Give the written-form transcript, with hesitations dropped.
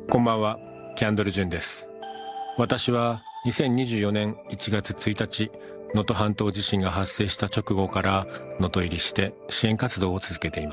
こんばんは、キャンドル・ジュンです。私は2024年1月1日、能登半島地震が発生した直後から能登入りして支援活動を続けています。